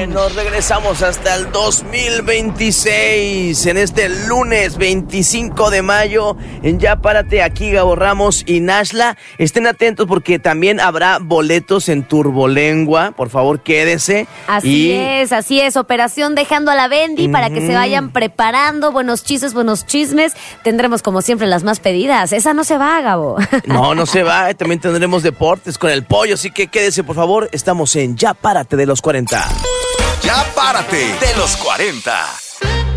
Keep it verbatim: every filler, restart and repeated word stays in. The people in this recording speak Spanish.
nos regresamos hasta el dos mil veintiséis, en este lunes veinticinco de mayo, en Ya Párate, aquí Gabo Ramos y Nashla. Estén atentos porque también habrá boletos en Turbolengua, por favor quédese. Así y... es, así es, operación Dejando a la Bendy, uh-huh, para que se vayan preparando, buenos chistes, buenos chismes. Tendremos como siempre las más pedidas, esa no se va, Gabo. No, no se va, también tendremos deportes con el pollo, así que quédese por favor, estamos en Ya Párate de los cuarenta. Ya Párate de los cuarenta.